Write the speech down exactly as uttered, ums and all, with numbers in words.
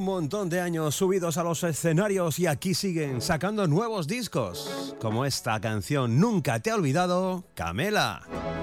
montón de años subidos a los escenarios y aquí siguen sacando nuevos discos, como esta canción Nunca te he olvidado, Camela.